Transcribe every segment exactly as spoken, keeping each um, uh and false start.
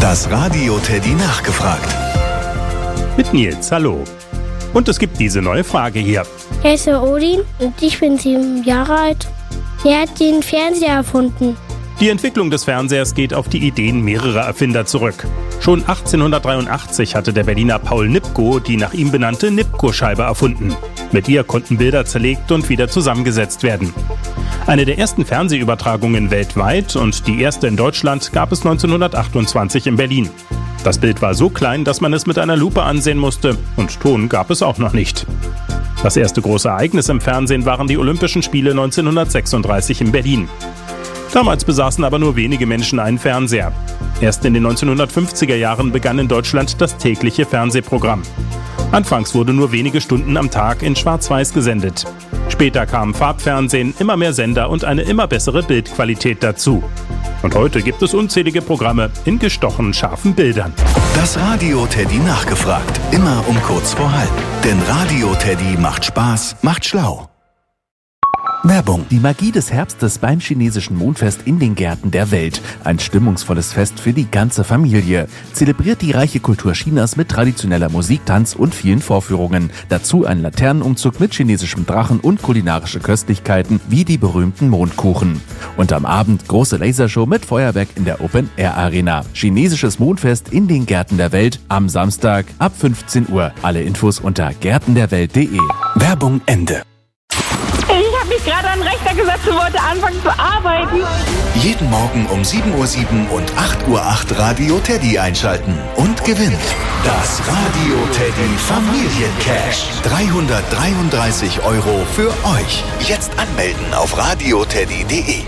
Das Radio Teddy nachgefragt. Mit Nils, hallo. Und es gibt diese neue Frage hier. Ich heiße Odin und ich bin sieben Jahre alt. Wer hat den Fernseher erfunden? Die Entwicklung des Fernsehers geht auf die Ideen mehrerer Erfinder zurück. Schon achtzehnhundertdreiundachtzig hatte der Berliner Paul Nipkow die nach ihm benannte Nipkow-Scheibe erfunden. Mit ihr konnten Bilder zerlegt und wieder zusammengesetzt werden. Eine der ersten Fernsehübertragungen weltweit und die erste in Deutschland gab es neunzehnhundertachtundzwanzig in Berlin. Das Bild war so klein, dass man es mit einer Lupe ansehen musste, und Ton gab es auch noch nicht. Das erste große Ereignis im Fernsehen waren die Olympischen Spiele neunzehnhundertsechsunddreißig in Berlin. Damals besaßen aber nur wenige Menschen einen Fernseher. Erst in den neunzehnhundertfünfziger Jahren begann in Deutschland das tägliche Fernsehprogramm. Anfangs wurde nur wenige Stunden am Tag in Schwarz-Weiß gesendet. Später kamen Farbfernsehen, immer mehr Sender und eine immer bessere Bildqualität dazu. Und heute gibt es unzählige Programme in gestochen scharfen Bildern. Das Radio Teddy nachgefragt. Immer um kurz vor halb. Denn Radio Teddy macht Spaß, macht schlau. Werbung. Die Magie des Herbstes beim chinesischen Mondfest in den Gärten der Welt. Ein stimmungsvolles Fest für die ganze Familie. Zelebriert die reiche Kultur Chinas mit traditioneller Musik, Tanz und vielen Vorführungen. Dazu ein Laternenumzug mit chinesischem Drachen und kulinarische Köstlichkeiten wie die berühmten Mondkuchen. Und am Abend große Lasershow mit Feuerwerk in der Open-Air-Arena. Chinesisches Mondfest in den Gärten der Welt am Samstag ab fünfzehn Uhr. Alle Infos unter gärtenderwelt punkt de. Werbung Ende. Ich habe mich gerade an den Rechner gesetzt und wollte anfangen zu arbeiten. Jeden Morgen um sieben Uhr sieben und acht Uhr acht Radio Teddy einschalten und gewinnt das Radio Teddy Familiencash. dreihundertdreiunddreißig Euro für euch. Jetzt anmelden auf radio teddy punkt de.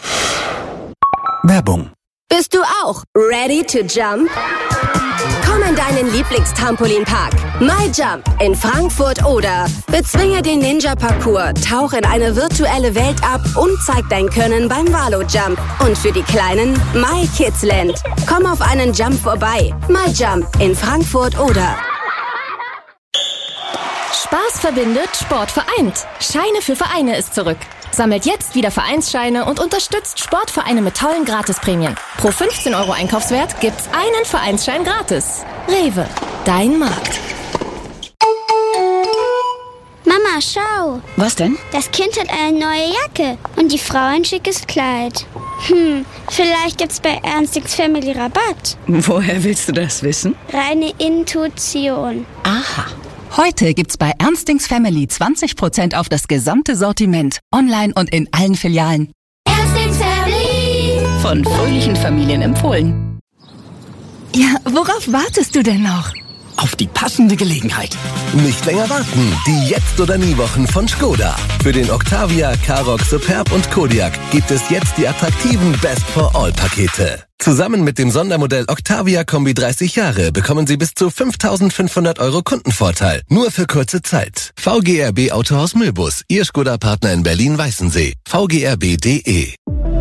Werbung. Bist du auch ready to jump? Komm in deinen Lieblingstrampolinpark MyJump in Frankfurt oder bezwinge den Ninja-Parcours, tauch in eine virtuelle Welt ab und zeig dein Können beim Valo-Jump. Und für die Kleinen MyKidsland. Komm auf einen Jump vorbei. MyJump in Frankfurt oder. Spaß verbindet, Sport vereint. Scheine für Vereine ist zurück. Sammelt jetzt wieder Vereinsscheine und unterstützt Sportvereine mit tollen Gratisprämien. Pro fünfzehn Euro Einkaufswert gibt's einen Vereinsschein gratis. Rewe, dein Markt. Mama, schau. Was denn? Das Kind hat eine neue Jacke und die Frau ein schickes Kleid. Hm, vielleicht gibt's bei Ernstings Family Rabatt. Woher willst du das wissen? Reine Intuition. Aha. Heute gibt's bei Ernstings Family zwanzig Prozent auf das gesamte Sortiment. Online und in allen Filialen. Ernstings Family. Von fröhlichen Familien empfohlen. Ja, worauf wartest du denn noch? Auf die passende Gelegenheit. Nicht länger warten. Die Jetzt- oder Nie-Wochen von Skoda. Für den Octavia, Karoq, Superb und Kodiaq gibt es jetzt die attraktiven Best-for-All-Pakete. Zusammen mit dem Sondermodell Octavia Kombi dreißig Jahre bekommen Sie bis zu fünftausendfünfhundert Euro Kundenvorteil. Nur für kurze Zeit. V G R B Autohaus Müllbus, Ihr Skoda-Partner in Berlin-Weißensee. v g r b punkt de.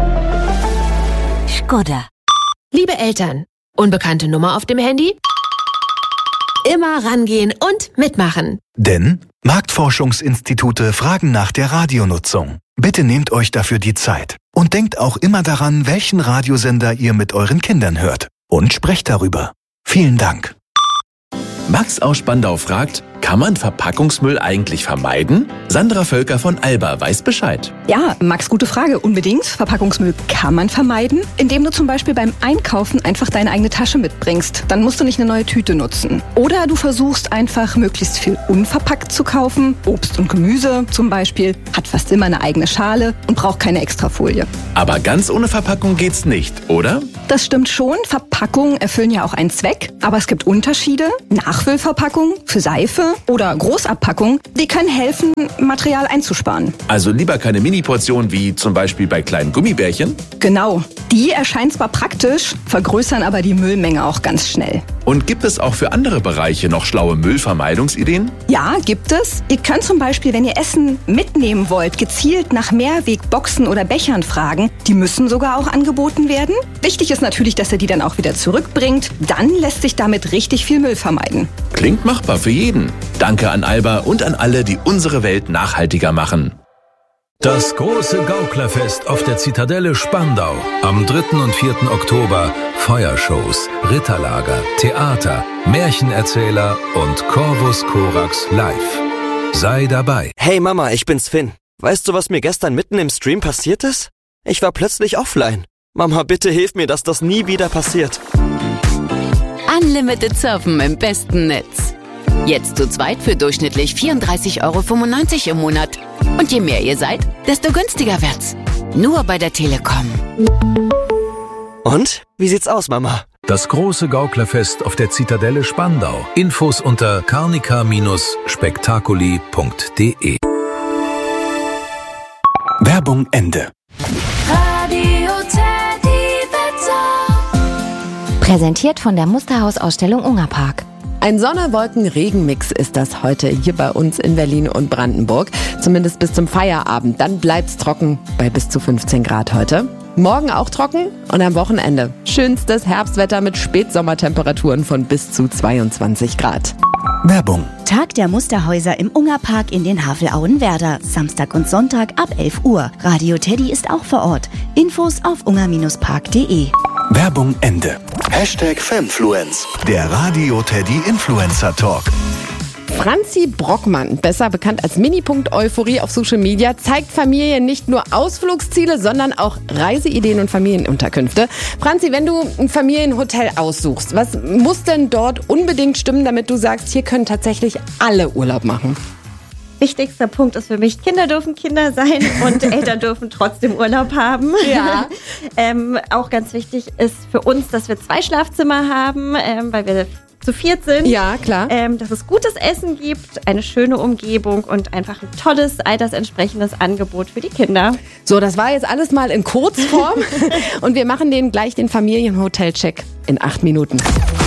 Skoda. Liebe Eltern, unbekannte Nummer auf dem Handy? Immer rangehen und mitmachen. Denn Marktforschungsinstitute fragen nach der Radionutzung. Bitte nehmt euch dafür die Zeit. Und denkt auch immer daran, welchen Radiosender ihr mit euren Kindern hört. Und sprecht darüber. Vielen Dank. Max aus Spandau fragt, kann man Verpackungsmüll eigentlich vermeiden? Sandra Völker von Alba weiß Bescheid. Ja, Max, gute Frage. Unbedingt. Verpackungsmüll kann man vermeiden, indem du zum Beispiel beim Einkaufen einfach deine eigene Tasche mitbringst. Dann musst du nicht eine neue Tüte nutzen. Oder du versuchst einfach möglichst viel unverpackt zu kaufen. Obst und Gemüse zum Beispiel hat fast immer eine eigene Schale und braucht keine Extrafolie. Aber ganz ohne Verpackung geht's nicht, oder? Das stimmt schon. Verpackungen erfüllen ja auch einen Zweck. Aber es gibt Unterschiede. Nachfüllverpackungen für Seife oder Großabpackungen, die können helfen, Material einzusparen. Also lieber keine Mini-Portion wie zum Beispiel bei kleinen Gummibärchen? Genau. Die erscheinen zwar praktisch, vergrößern aber die Müllmenge auch ganz schnell. Und gibt es auch für andere Bereiche noch schlaue Müllvermeidungsideen? Ja, gibt es. Ihr könnt zum Beispiel, wenn ihr Essen mitnehmen wollt, gezielt nach Mehrwegboxen oder Bechern fragen. Die müssen sogar auch angeboten werden. Wichtig ist natürlich, dass ihr die dann auch wieder zurückbringt. Dann lässt sich damit richtig viel Müll vermeiden. Klingt machbar für jeden. Danke an Alba und an alle, die unsere Welt nachhaltiger machen. Das große Gauklerfest auf der Zitadelle Spandau. Am dritten und vierten Oktober Feuershows, Ritterlager, Theater, Märchenerzähler und Corvus Corax live. Sei dabei. Hey Mama, ich bin's Finn. Weißt du, was mir gestern mitten im Stream passiert ist? Ich war plötzlich offline. Mama, bitte hilf mir, dass das nie wieder passiert. Unlimited Surfen im besten Netz. Jetzt zu zweit für durchschnittlich vierunddreißig Euro fünfundneunzig im Monat. Und je mehr ihr seid, desto günstiger wird's. Nur bei der Telekom. Und? Wie sieht's aus, Mama? Das große Gauklerfest auf der Zitadelle Spandau. Infos unter carnica Bindestrich spektakuli punkt de. Werbung Ende. Radio Teddy Wetter. Präsentiert von der Musterhaus-Ausstellung Ungerpark. Ein Sonne-Wolken-Regen-Mix ist das heute hier bei uns in Berlin und Brandenburg. Zumindest bis zum Feierabend. Dann bleibt's trocken bei bis zu fünfzehn Grad heute. Morgen auch trocken und am Wochenende schönstes Herbstwetter mit Spätsommertemperaturen von bis zu zweiundzwanzig Grad. Werbung. Tag der Musterhäuser im Ungerpark in den Havelauen-Werder. Samstag und Sonntag ab elf Uhr. Radio Teddy ist auch vor Ort. Infos auf unger Bindestrich park punkt de. Werbung Ende. Hashtag Femfluence. Der Radio Teddy Influencer Talk. Franzi Brockmann, besser bekannt als Minipunkt Euphorie auf Social Media, zeigt Familien nicht nur Ausflugsziele, sondern auch Reiseideen und Familienunterkünfte. Franzi, wenn du ein Familienhotel aussuchst, was muss denn dort unbedingt stimmen, damit du sagst, hier können tatsächlich alle Urlaub machen? Wichtigster Punkt ist für mich, Kinder dürfen Kinder sein und Eltern dürfen trotzdem Urlaub haben. Ja. ähm, auch ganz wichtig ist für uns, dass wir zwei Schlafzimmer haben, ähm, weil wir zu viert sind. Ja, klar. Ähm, dass es gutes Essen gibt, eine schöne Umgebung und einfach ein tolles, altersentsprechendes Angebot für die Kinder. So, das war jetzt alles mal in Kurzform und wir machen den gleich den Familienhotel-Check in acht Minuten.